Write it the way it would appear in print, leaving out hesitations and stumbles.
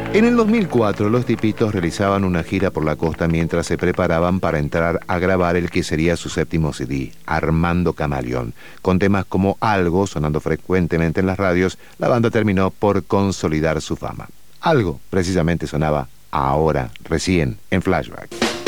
En el 2004, los Tipitos realizaban una gira por la costa mientras se preparaban para entrar a grabar el que sería su séptimo CD, Armando Camaleón. Con temas como Algo, sonando frecuentemente en las radios, la banda terminó por consolidar su fama. Algo, precisamente, sonaba ahora, recién, en Flashback.